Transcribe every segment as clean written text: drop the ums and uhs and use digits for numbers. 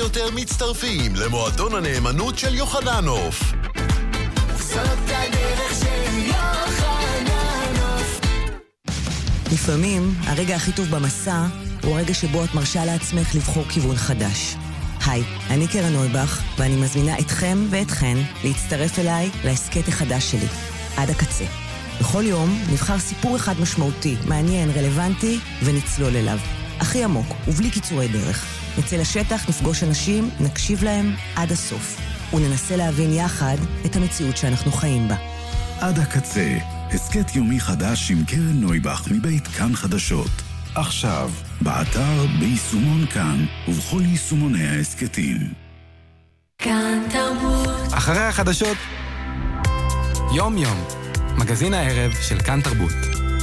ויותר מצטרפים למועדון הנאמנות של יוחננוף. זאת הדרך של יוחננוף. לפעמים הרגע הכי טוב במסע הוא הרגע שבו את מרשה לעצמך לבחור כיוון חדש. היי, אני קרן נויבך, ואני מזמינה אתכם ואתכן להצטרף אליי להסקט החדש שלי, עד הקצה. בכל יום נבחר סיפור אחד משמעותי, מעניין, רלוונטי, ונצלול אליו. הכי עמוק, ובלי קיצורי דרך. נצא לשטח, נפגוש אנשים, נקשיב להם עד הסוף. וננסה להבין יחד את המציאות שאנחנו חיים בה. עד הקצה, הסקט יומי חדש עם קרן נויבך מבית כאן חדשות. עכשיו, באתר, ביישומון כאן, ובכל יישומוני ההסקטים. כאן תרבות. אחרי החדשות, יום יום, מגזין הערב של כאן תרבות.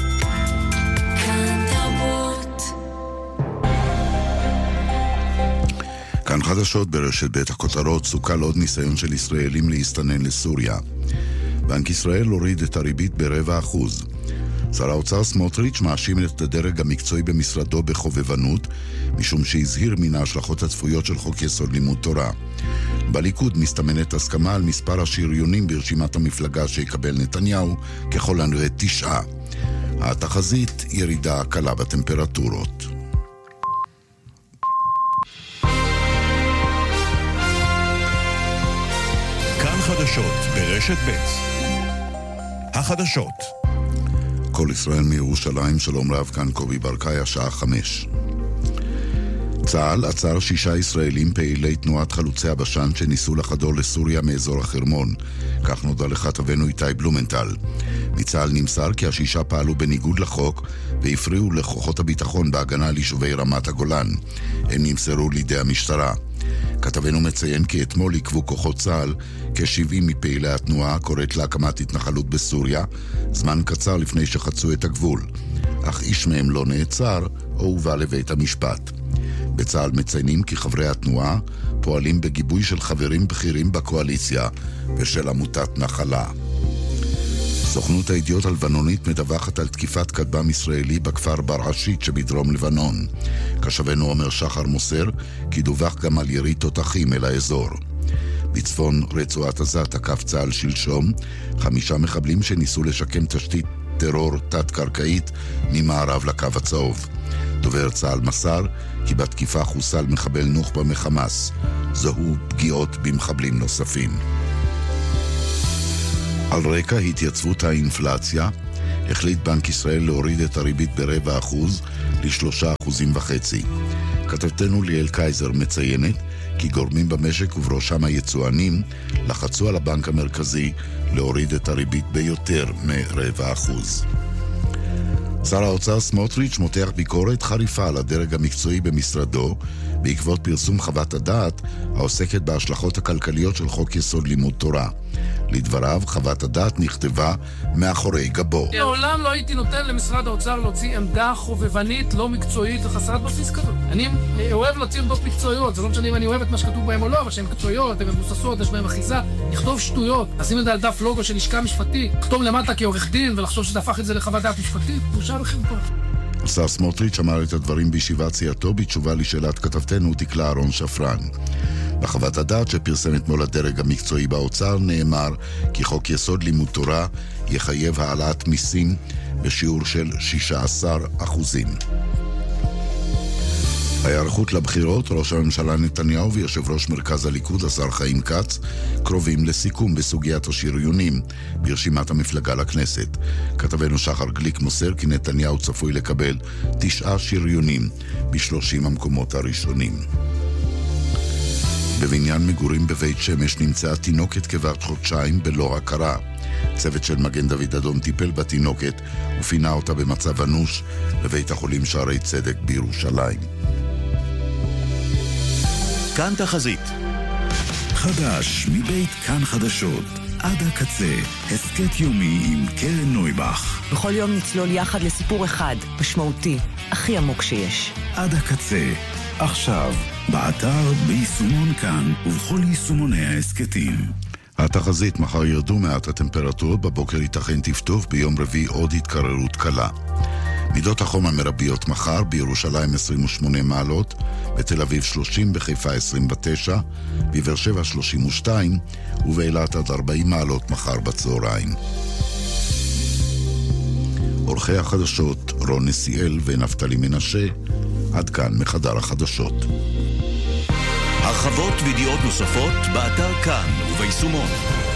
כאן תרבות. כאן חדשות ברשת בית הכותרות, סוכל עוד ניסיון של ישראלים להסתנן לסוריה. בנק ישראל הוריד את הריבית ב0.25%. שר האוצר סמוטריץ' מאשים את הדרג המקצועי במשרדו בחובבנות, משום שהזהיר מן ההשלכות הצפויות של חוק יסוד לימוד תורה. בליכוד מסתמנת הסכמה על מספר השריונים ברשימת המפלגה שיקבל נתניהו, ככל הנראה 9. התחזית ירידה קלה בטמפרטורות. כאן חדשות ברשת ב'. החדשות. כל ישראל מירושלים, שלום רב, כאן קובי ברקאי, השעה 5. צה"ל עצר 6 ישראלים פעילי תנועת חלוצי הבשן שניסו לחדור לסוריה מאזור החרמון. כך נודע לכתבנו איתי בלומנטל. מצה"ל נמסר כי 6 פעלו בניגוד לחוק והפריעו לכוחות הביטחון בהגנה על יישובי רמת הגולן. הם נמסרו לידי המשטרה. כתבנו מציין כי אתמול עיכבו כוחות צה"ל כ-70 מפעילי התנועה קוראת להקמת התנחלות בסוריה, זמן קצר לפני שחצו את הגבול. אך איש מהם לא נעצר או הובא לבית המשפט. בצה"ל מציינים כי חברי התנועה פועלים בגיבוי של חברים בכירים בקואליציה ושל עמותת נחלה. סוכנות הידיעות הלבנונית מדווחת על תקיפת כטב"ם ישראלי בכפר בר-עשית שבדרום לבנון. כתבנו עומר שחר מוסר כי דווח גם על ירי תותחים אל האזור. בצפון רצועת עזה תקף צה"ל שלשום 5 מחבלים שניסו לשקם תשתית טרור תת-קרקעית ממערב לקו הצהוב. דובר צה"ל מסר כי בתקיפה חוסל מחבל נוח'בה מחמאס. זוהו פגיעות במחבלים נוספים. על רקע התייצבות האינפלציה, החליט בנק ישראל להוריד את הריבית ב0.25% ל3.5%. כתבתנו ליאל קייזר מציינת כי גורמים במשק ובראשם היצואנים לחצו על הבנק המרכזי להוריד את הריבית ביותר מ0.25%. שר האוצר סמוטריץ' מותח ביקורת חריפה על הדרג המקצועי במשרדו בעקבות פרסום חוות הדעת העוסקת בהשלכות הכלכליות של חוק יסוד לימוד תורה. לדבריו, חוות הדעת נכתבה מאחורי גבו. לעולם לא הייתי נותן למשרד האוצר להוציא עמדה חובבנית, לא מקצועית וחסרת בסיס כזאת. אני אוהב להוציא עמדות מקצועיות, זה לא משנה אם אני אוהב את מה שכתוב בהם או לא, אבל שהן מקצועיות, הן מבוססות, יש בהם אחיזה, לכתוב שטויות, לשים את זה על דף לוגו של לשכה משפטית, לכתוב למטה כעורך דין ולחשוב שזה הפך את זה לחוות דעת משפטית, בושה וחרפה. השר סמוטריץ' אמר את הדברים בישיבת סיעתו בתשובה לשאלת כתבתנו דקלה אהרון שפרן. בחוות הדעת שפרסם אתמול הדרג המקצועי באוצר נאמר כי חוק יסוד לימוד תורה יחייב העלאת מיסים בשיעור של 16%. ההיערכות לבחירות, ראש הממשלה נתניהו ויושב ראש מרכז הליכוד השר חיים כץ קרובים לסיכום בסוגיית השריונים ברשימת המפלגה לכנסת. כתבנו שחר גליק מוסר כי נתניהו צפוי לקבל 9 שריונים ב30 המקומות הראשונים. בבניין מגורים בבית שמש נמצאה תינוקת כבת חודשיים בלא הכרה. צוות של מגן דוד אדום טיפל בתינוקת ופינה אותה במצב אנוש לבית החולים שערי צדק בירושלים. כאן תחזית. חדש מבית כאן חדשות. עד הקצה, הסקט יומי עם קרן נויבך. בכל יום נצלול יחד לסיפור אחד, משמעותי, הכי עמוק שיש. עד הקצה, עכשיו, באתר, ביישומון כאן ובכל יישומוני ההסקטים. התחזית, מחר ירדו מעט הטמפרטורות, בבוקר ייתכן טפטוף, ביום רביעי עוד התקררות קלה. מידות החום המרביות מחר: בירושלים 28 מעלות, בתל אביב 30, בחיפה 29, בבאר שבע 32, ובאילת עד 40 מעלות מחר בצהריים. עורכי החדשות רון נסיאל ונפתלי מנשה. עד כאן מחדר החדשות. הרחבות וידיעות נוספות באתר כאן וביישומון.